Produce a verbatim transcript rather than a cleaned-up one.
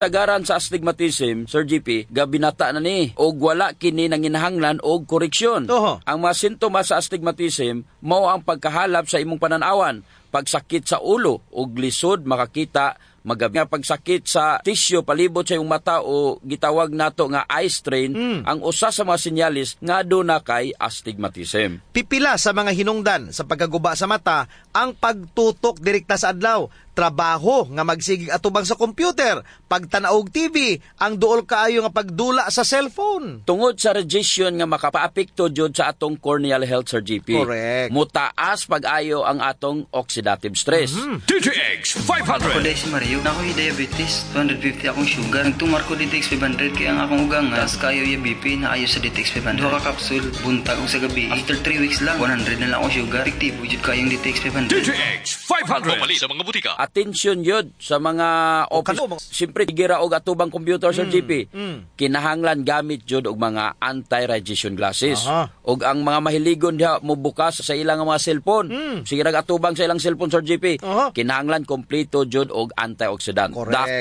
Tagaran sa astigmatism, Sir G P, gabinata na ni og wala kini nanginahanglan og koreksyon. Oho. Ang mga sintomas sa astigmatism mao ang pagkahalap sa imong pananawan, pagsakit sa ulo og lisod makakita, magabi nga pagsakit sa tisyo palibot sa iyong mata o gitawag nato nga eye strain, Mm. ang usa sa mga sinyalis nga do na kay astigmatism. Pipila sa mga hinungdan sa pagkaguba sa mata ang pagtutok direkta sa adlaw, trabaho nga magsigig atubang sa computer, pagtanaw og T V, ang duol kaayo nga pagdula sa cellphone. Tungod sa radiation nga makapaapekto jud sa atong corneal health, Sir G P. Correct. Mutaas pag-ayo ang atong oxidative stress. Mm-hmm. D T X five hundred. Ako si Mario, na ako'y diabetes, two fifty akong sugar. Nagtumar ko D T X five hundred kaya ang akong ugang nga, kayo yung B P na ayo sa D T X five hundred. Duha ka kapsul, buntag o sa gabi. After three weeks lang, one hundred na lang akong sugar. Efektibo jud kayong D T X five hundred. D T X five hundred. Pumali sa mga butika. Atensyon yun sa mga office. kano, mga- Siyempre, gira og atubang computer, Sir G P. mm. Kinahanglan gamit yun og mga anti-radiation glasses. Aha. Og ang mga mahiligon diha mo bukas sa ilang mga cellphone. Mm. Sige, atubang sa ilang cellphone, Sir G P. Aha. Kinahanglan kompleto jud og antioxidant. Correct.